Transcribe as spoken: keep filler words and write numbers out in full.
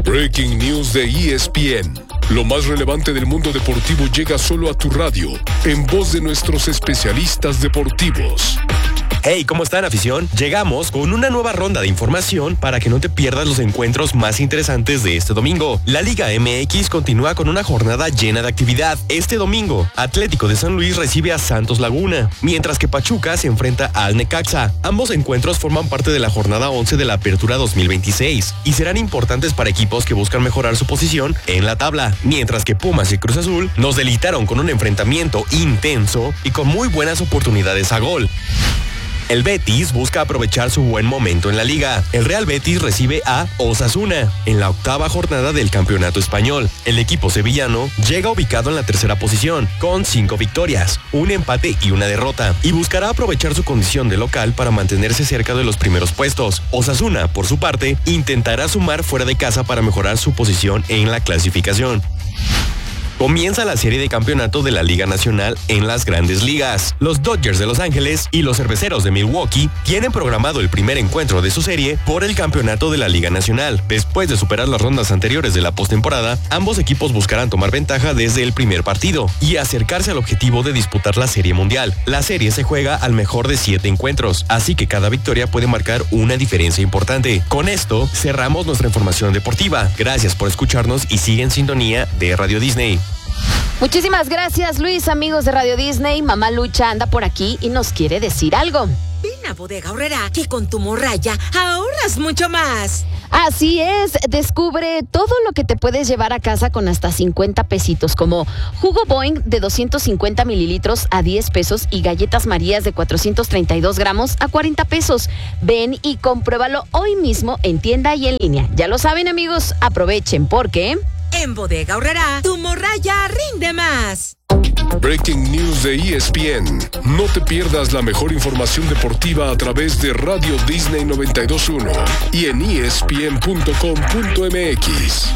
Breaking News de E S P N. Lo más relevante del mundo deportivo llega solo a tu radio, en voz de nuestros especialistas deportivos. Hey, ¿cómo están, afición? Llegamos con una nueva ronda de información para que no te pierdas los encuentros más interesantes de este domingo. La Liga M X continúa con una jornada llena de actividad. Este domingo, Atlético de San Luis recibe a Santos Laguna, mientras que Pachuca se enfrenta al Necaxa. Ambos encuentros forman parte de la jornada once de la Apertura dos mil veintiséis y serán importantes para equipos que buscan mejorar su posición en la tabla, mientras que Pumas y Cruz Azul nos deleitaron con un enfrentamiento intenso y con muy buenas oportunidades a gol. El Betis busca aprovechar su buen momento en la liga. El Real Betis recibe a Osasuna en la octava jornada del campeonato español. El equipo sevillano llega ubicado en la tercera posición, con cinco victorias, un empate y una derrota, y buscará aprovechar su condición de local para mantenerse cerca de los primeros puestos. Osasuna, por su parte, intentará sumar fuera de casa para mejorar su posición en la clasificación. Comienza la serie de campeonato de la Liga Nacional en las Grandes Ligas. Los Dodgers de Los Ángeles y los Cerveceros de Milwaukee tienen programado el primer encuentro de su serie por el campeonato de la Liga Nacional. Después de superar las rondas anteriores de la postemporada, ambos equipos buscarán tomar ventaja desde el primer partido y acercarse al objetivo de disputar la Serie Mundial. La serie se juega al mejor de siete encuentros, así que cada victoria puede marcar una diferencia importante. Con esto, cerramos nuestra información deportiva. Gracias por escucharnos y sigue en sintonía de Radio Disney. Muchísimas gracias, Luis. Amigos de Radio Disney, Mamá Lucha anda por aquí y nos quiere decir algo. Ven a Bodega Aurrerá, que con tu morraya ahorras mucho más. Así es, descubre todo lo que te puedes llevar a casa con hasta cincuenta pesitos, como jugo Boing de doscientos cincuenta mililitros a diez pesos y galletas Marías de cuatrocientos treinta y dos gramos a cuarenta pesos. Ven y compruébalo hoy mismo en tienda y en línea. Ya lo saben, amigos, aprovechen porque... En Bodega Aurrerá, tu morraya rinde más. Breaking News de E S P N. No te pierdas la mejor información deportiva a través de Radio Disney noventa y dos punto uno y en E S P N punto com punto M X.